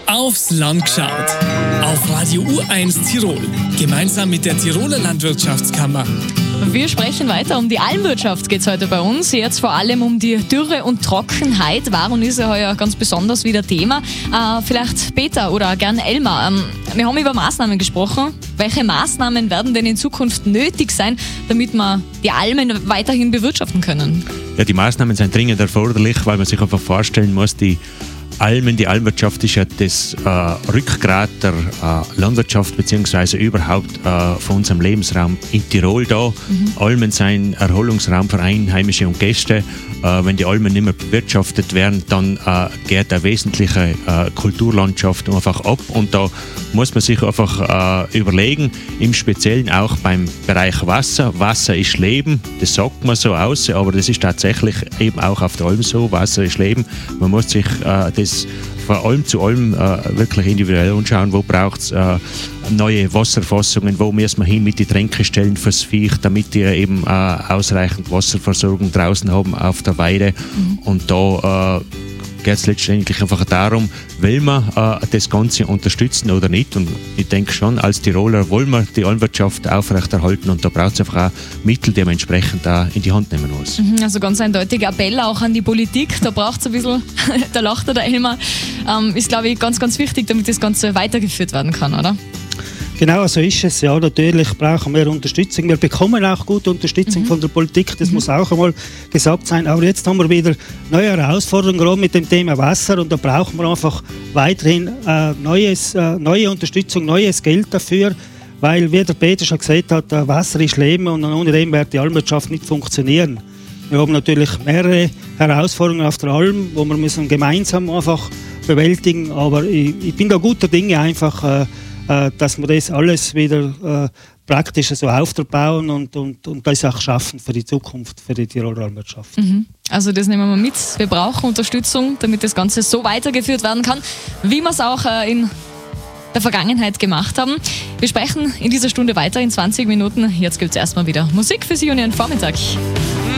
Aufs Land geschaut. Auf Radio U1 Tirol. Gemeinsam mit der Tiroler Landwirtschaftskammer. Wir sprechen weiter. Um die Almwirtschaft geht es heute bei uns. Jetzt vor allem um die Dürre und Trockenheit. Warum ist ja heuer ganz besonders wieder Thema? Vielleicht Peter oder gern Elmar. Wir haben über Maßnahmen gesprochen. Welche Maßnahmen werden denn in Zukunft nötig sein, damit wir die Almen weiterhin bewirtschaften können? Ja, die Maßnahmen sind dringend erforderlich, weil man sich einfach vorstellen muss, die Almwirtschaft ist ja das Rückgrat der Landwirtschaft bzw. überhaupt von unserem Lebensraum in Tirol da. Almen sind Erholungsraum für Einheimische und Gäste. Wenn die Almen nicht mehr bewirtschaftet werden, dann geht eine wesentliche Kulturlandschaft einfach ab. Und da muss man sich einfach überlegen, im Speziellen auch beim Bereich Wasser. Wasser ist Leben, das sagt man so aus, aber das ist tatsächlich eben auch auf der Alm so. Wasser ist Leben. Man muss sich das von Alm zu Alm wirklich individuell anschauen, wo braucht es neue Wasserfassungen, wo müssen wir hin mit den Tränkestellen fürs Viech, damit die eben ausreichend Wasserversorgung draußen haben auf der Weide. Und da geht es letztendlich einfach darum, will man das Ganze unterstützen oder nicht. Und ich denke schon, als Tiroler wollen wir die Almwirtschaft aufrechterhalten und da braucht es einfach auch Mittel, die man entsprechend da in die Hand nehmen muss. Also ganz eindeutig Appell auch an die Politik, da braucht es ein bisschen, da lacht der Elmar, ist glaube ich ganz, ganz wichtig, damit das Ganze weitergeführt werden kann, oder? Genau, so ist es. Ja, natürlich brauchen wir Unterstützung. Wir bekommen auch gute Unterstützung von der Politik, das muss auch einmal gesagt sein. Aber jetzt haben wir wieder neue Herausforderungen, gerade mit dem Thema Wasser. Und da brauchen wir einfach weiterhin neue Unterstützung, neues Geld dafür. Weil, wie der Peter schon gesagt hat, Wasser ist Leben und ohne dem wird die Almwirtschaft nicht funktionieren. Wir haben natürlich mehrere Herausforderungen auf der Alm, wo wir müssen gemeinsam einfach bewältigen. Aber ich bin da guter Dinge einfach, dass wir das alles wieder praktisch so aufbauen und das auch schaffen für die Zukunft, für die Tiroler Almwirtschaft. Also das nehmen wir mit. Wir brauchen Unterstützung, damit das Ganze so weitergeführt werden kann, wie wir es auch in der Vergangenheit gemacht haben. Wir sprechen in dieser Stunde weiter in 20 Minuten. Jetzt gibt es erstmal wieder Musik für Sie und Ihren Vormittag.